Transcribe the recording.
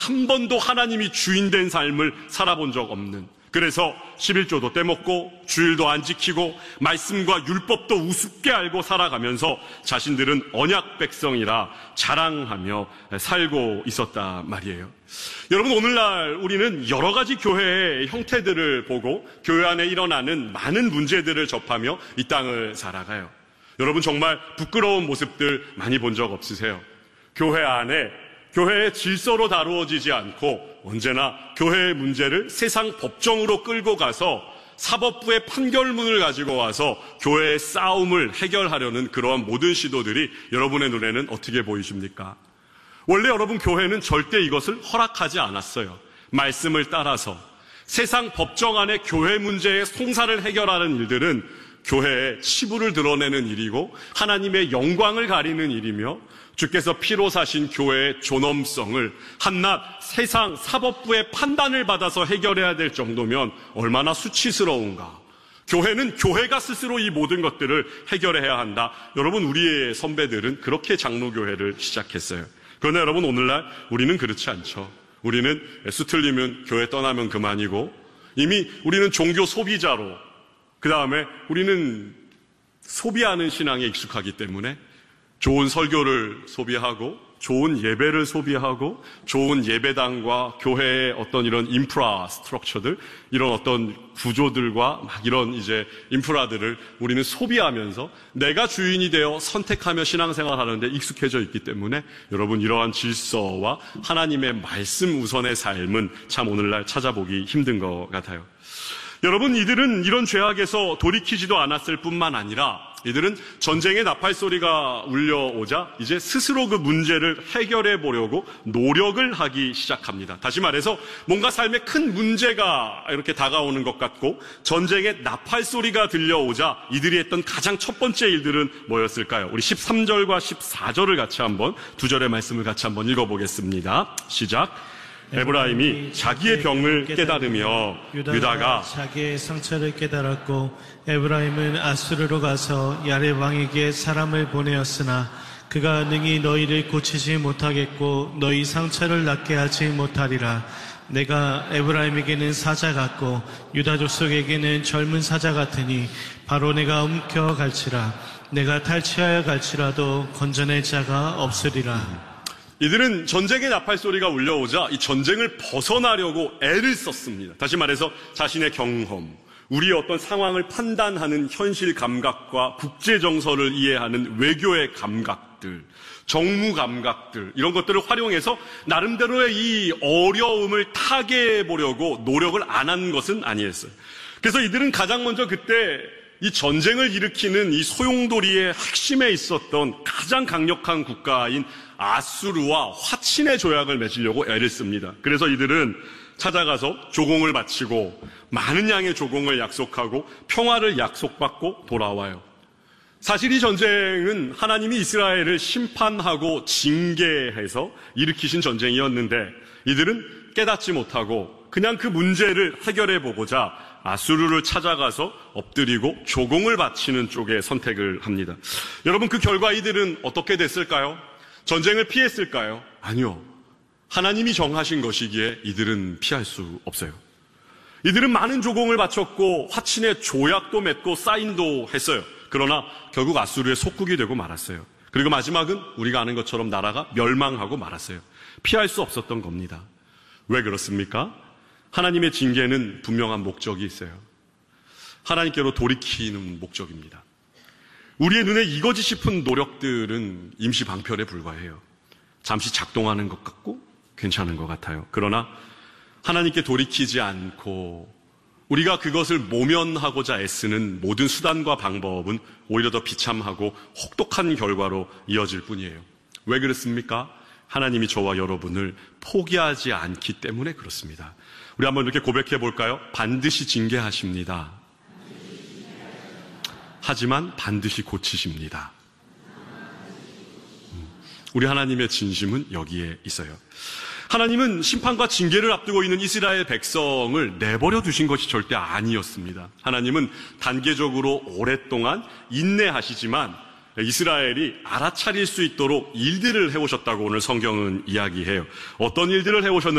한 번도 하나님이 주인 된 삶을 살아본 적 없는, 그래서 11조도 떼먹고 주일도 안 지키고 말씀과 율법도 우습게 알고 살아가면서 자신들은 언약 백성이라 자랑하며 살고 있었단 말이에요. 여러분, 오늘날 우리는 여러 가지 교회의 형태들을 보고 교회 안에 일어나는 많은 문제들을 접하며 이 땅을 살아가요. 여러분, 정말 부끄러운 모습들 많이 본 적 없으세요? 교회 안에 교회의 질서로 다루어지지 않고 언제나 교회의 문제를 세상 법정으로 끌고 가서 사법부의 판결문을 가지고 와서 교회의 싸움을 해결하려는 그러한 모든 시도들이 여러분의 눈에는 어떻게 보이십니까? 원래 여러분, 교회는 절대 이것을 허락하지 않았어요. 말씀을 따라서 세상 법정 안에 교회 문제의 송사를 해결하는 일들은 교회의 치부를 드러내는 일이고 하나님의 영광을 가리는 일이며 주께서 피로 사신 교회의 존엄성을 한낱 세상 사법부의 판단을 받아서 해결해야 될 정도면 얼마나 수치스러운가. 교회는 교회가 스스로 이 모든 것들을 해결해야 한다. 여러분, 우리의 선배들은 그렇게 장로교회를 시작했어요. 그러나 여러분, 오늘날 우리는 그렇지 않죠. 우리는 수틀리면 교회 떠나면 그만이고, 이미 우리는 종교 소비자로, 그 다음에 우리는 소비하는 신앙에 익숙하기 때문에 좋은 설교를 소비하고 좋은 예배를 소비하고 좋은 예배당과 교회의 어떤 이런 인프라스트럭처들, 이런 어떤 구조들과 막 이런 이제 인프라들을 우리는 소비하면서 내가 주인이 되어 선택하며 신앙생활하는데 익숙해져 있기 때문에 여러분, 이러한 질서와 하나님의 말씀 우선의 삶은 참 오늘날 찾아보기 힘든 것 같아요. 여러분, 이들은 이런 죄악에서 돌이키지도 않았을 뿐만 아니라 이들은 전쟁의 나팔 소리가 울려오자 이제 스스로 그 문제를 해결해 보려고 노력을 하기 시작합니다. 다시 말해서 뭔가 삶에 큰 문제가 이렇게 다가오는 것 같고 전쟁의 나팔 소리가 들려오자 이들이 했던 가장 첫 번째 일들은 뭐였을까요? 우리 13절과 14절을 같이 한번, 두 절의 말씀을 같이 한번 읽어보겠습니다. 시작. 에브라임이 자기의 병을 깨달으며 유다가 자기의 상처를 깨달았고, 에브라임은 아수르로 가서 야렙 왕에게 사람을 보내었으나 그가 능히 너희를 고치지 못하겠고 너희 상처를 낫게 하지 못하리라. 내가 에브라임에게는 사자 같고 유다 족속에게는 젊은 사자 같으니 바로 내가 움켜갈지라. 내가 탈취하여 갈지라도 건져낼 자가 없으리라. 이들은 전쟁의 나팔 소리가 울려오자 이 전쟁을 벗어나려고 애를 썼습니다. 다시 말해서 자신의 경험, 우리의 어떤 상황을 판단하는 현실 감각과 국제 정서를 이해하는 외교의 감각들, 정무 감각들, 이런 것들을 활용해서 나름대로의 이 어려움을 타개해 보려고 노력을 안 한 것은 아니었어요. 그래서 이들은 가장 먼저 그때 이 전쟁을 일으키는 이 소용돌이의 핵심에 있었던 가장 강력한 국가인 아수르와 화친의 조약을 맺으려고 애를 씁니다. 그래서 이들은 찾아가서 조공을 바치고 많은 양의 조공을 약속하고 평화를 약속받고 돌아와요. 사실 이 전쟁은 하나님이 이스라엘을 심판하고 징계해서 일으키신 전쟁이었는데 이들은 깨닫지 못하고 그냥 그 문제를 해결해 보고자 아수르를 찾아가서 엎드리고 조공을 바치는 쪽에 선택을 합니다. 여러분, 그 결과 이들은 어떻게 됐을까요? 전쟁을 피했을까요? 아니요. 하나님이 정하신 것이기에 이들은 피할 수 없어요. 이들은 많은 조공을 바쳤고 화친의 조약도 맺고 사인도 했어요. 그러나 결국 아수르의 속국이 되고 말았어요. 그리고 마지막은 우리가 아는 것처럼 나라가 멸망하고 말았어요. 피할 수 없었던 겁니다. 왜 그렇습니까? 하나님의 징계는 분명한 목적이 있어요. 하나님께로 돌이키는 목적입니다. 우리의 눈에 이거지 싶은 노력들은 임시 방편에 불과해요. 잠시 작동하는 것 같고 괜찮은 것 같아요. 그러나 하나님께 돌이키지 않고 우리가 그것을 모면하고자 애쓰는 모든 수단과 방법은 오히려 더 비참하고 혹독한 결과로 이어질 뿐이에요. 왜 그렇습니까? 하나님이 저와 여러분을 포기하지 않기 때문에 그렇습니다. 우리 한번 이렇게 고백해 볼까요? 반드시 징계하십니다. 하지만 반드시 고치십니다. 우리 하나님의 진심은 여기에 있어요. 하나님은 심판과 징계를 앞두고 있는 이스라엘 백성을 내버려 두신 것이 절대 아니었습니다. 하나님은 단계적으로 오랫동안 인내하시지만 이스라엘이 알아차릴 수 있도록 일들을 해오셨다고 오늘 성경은 이야기해요. 어떤 일들을 해오셨는지